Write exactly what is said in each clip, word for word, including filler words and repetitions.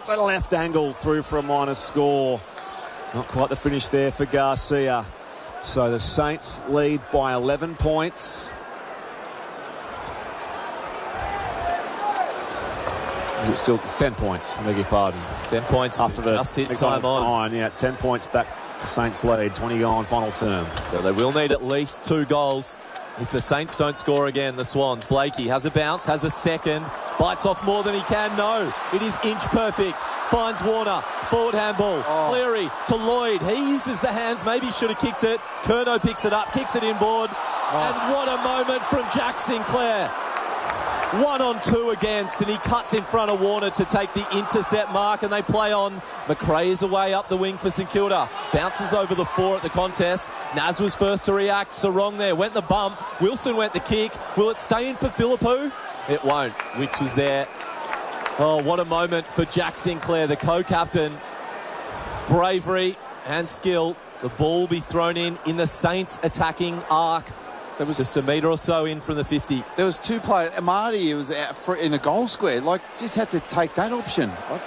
a left angle through for a minor score. Not quite the finish there for Garcia. So the Saints lead by eleven points. Is it still it's ten points? I beg your pardon. ten points after the just hit time on. on. Yeah, ten points back. The Saints lead. twenty on final term. So they will need at least two goals if the Saints don't score again. The Swans. Blakey has a bounce, has a second, bites off more than he can. No, it is inch perfect. Finds Warner. Forward handball. Oh. Cleary to Lloyd. He uses the hands. Maybe he should have kicked it. Curnow picks it up, kicks it inboard. Oh. And what a moment from Jack Sinclair. One on two against, and he cuts in front of Warner to take the intercept mark, and they play on. McRae is away up the wing for St Kilda. Bounces over the four at the contest. Naz was first to react. Sarong there. Went the bump. Wilson went the kick. Will it stay in for Philippou? It won't. Wicks was there. Oh, what a moment for Jack Sinclair, the co-captain. Bravery and skill. The ball will be thrown in in the Saints attacking arc. There was just a metre or so in from the fifty. There was two players. Marty was out for, in the goal square. Like, just had to take that option. What?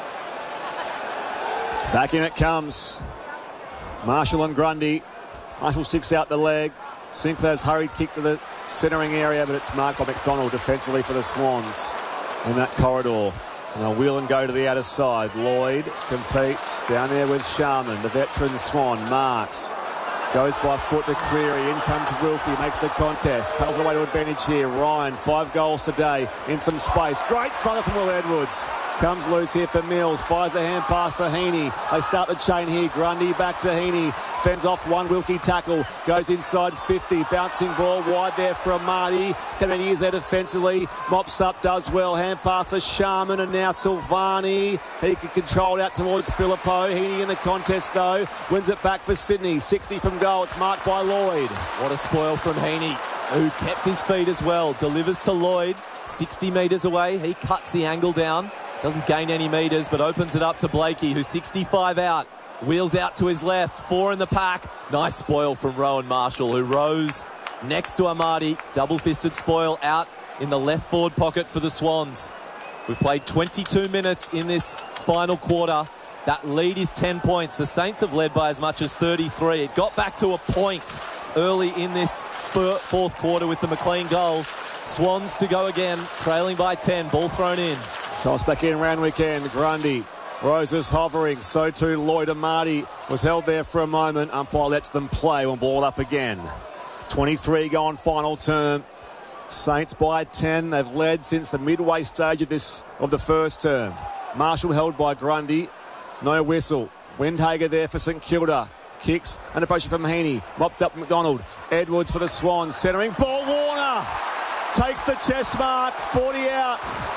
Back in it comes. Marshall and Grundy. Marshall sticks out the leg. Sinclair's hurried kick to the centering area, but it's marked by McDonald defensively for the Swans in that corridor. And they'll wheel and go to the outer side. Lloyd competes down there with Sharman. The veteran Swan marks. Goes by foot to Cleary. In comes Wilkie. Makes the contest. Paddles away to advantage here. Ryan, five goals today in some space. Great smother from Will Edwards. Comes loose here for Mills. Fires a hand pass to Heaney. They start the chain here. Grundy back to Heaney. Fends off one Wilkie tackle. Goes inside fifty. Bouncing ball wide there from Marty. Kennedy is there defensively. Mops up, does well. Hand pass to Sharman and now Silvani. He can control it out towards Philippou. Heaney in the contest though. Wins it back for Sydney. sixty from goal. It's marked by Lloyd. What a spoil from Heaney, who kept his feet as well. Delivers to Lloyd. sixty metres away. He cuts the angle down. Doesn't gain any metres, but opens it up to Blakey, who's sixty-five out. Wheels out to his left. Four in the pack. Nice spoil from Rowan Marshall, who rose next to Amadi. Double-fisted spoil out in the left forward pocket for the Swans. We've played twenty-two minutes in this final quarter. That lead is ten points. The Saints have led by as much as thirty-three. It got back to a point early in this fourth quarter with the McLean goal. Swans to go again, trailing by ten. Ball thrown in. Toss back in round weekend. Grundy. Rose is hovering. So too Lloyd Amadi was held there for a moment. Umpire lets them play when ball up again. twenty-three gone final term. Saints by ten. They've led since the midway stage of this of the first term. Marshall held by Grundy. No whistle. Windhager there for St Kilda. Kicks under pressure from Heaney. Mopped up McDonald. Edwards for the Swans. Centering ball. Warner takes the chest mark. forty out.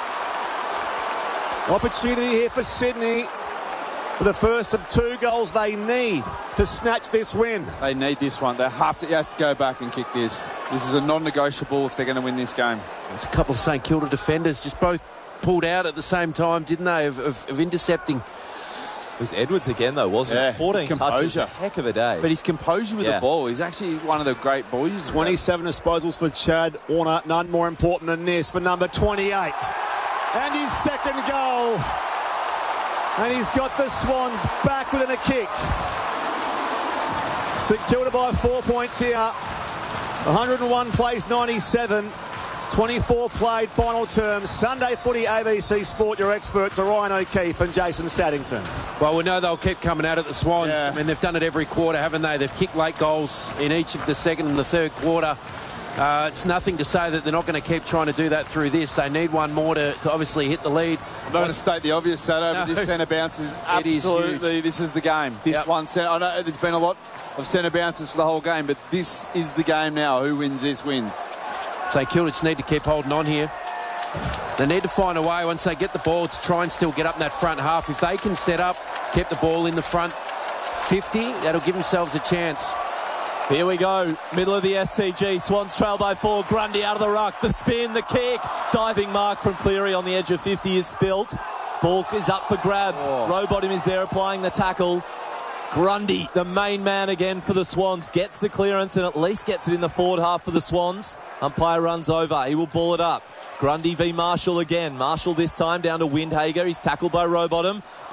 Opportunity here for Sydney for the first of two goals they need to snatch this win. They need this one. They have to, he has to go back and kick this. This is a non-negotiable if they're going to win this game. There's a couple of St Kilda defenders just both pulled out at the same time, didn't they, of, of, of intercepting. It was Edwards again, though, wasn't yeah, it? fourteen touches, a heck of a day. But his composure with yeah. the ball, he's actually one of the great ball users. twenty-seven disposals for Chad Warner. None more important than this for number twenty-eight. And his second goal. And he's got the Swans back within a kick. St Kilda by four points here. one hundred and one plays ninety-seven. twenty-four played final term. Sunday footy, A B C Sport. Your experts are Ryan O'Keefe and Jason Staddington. Well, we know they'll keep coming out at the Swans. Yeah. I mean, they've done it every quarter, haven't they? They've kicked late goals in each of the second and the third quarter. Uh, it's nothing to say that they're not going to keep trying to do that through this. They need one more to, to obviously hit the lead. I'm not going to state the obvious, Sato, no. but this centre bounce is absolutely, this is the game. This yep. one centre, I know there's been a lot of centre bounces for the whole game, but this is the game now. Who wins this wins. St Kilda just need to keep holding on here. They need to find a way once they get the ball to try and still get up in that front half. If they can set up, keep the ball in the front fifty, that'll give themselves a chance. Here we go, middle of the S C G. Swans trail by four. Grundy out of the ruck. The spin, the kick. Diving mark from Cleary on the edge of fifty is spilt. Ball is up for grabs. Oh. Rowbottom is there applying the tackle. Grundy, the main man again for the Swans, gets the clearance and at least gets it in the forward half for the Swans. Umpire runs over. He will ball it up. Grundy v Marshall again. Marshall this time down to Windhager. He's tackled by Rowbottom.